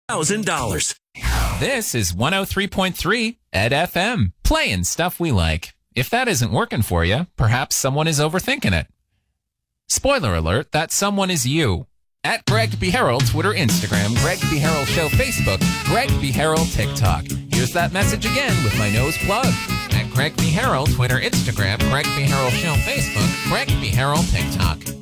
$1,000. This is 103.3 Ed FM, playing stuff we like. If that isn't working for you, perhaps someone is overthinking it. Spoiler alert, that someone is you. At Greg B. Harrell, Twitter, Instagram, Greg B. Harrell Show, Facebook, Greg B. Harrell, TikTok. Here's that message again with my nose plugged. At Greg B. Harrell, Twitter, Instagram, Greg B. Harrell Show, Facebook, Greg B. Harrell, TikTok.